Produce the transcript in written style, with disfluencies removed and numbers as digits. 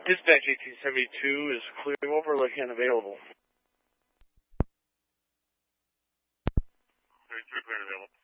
Dispatch 1872 is clearing overlook and available. 33 clear available.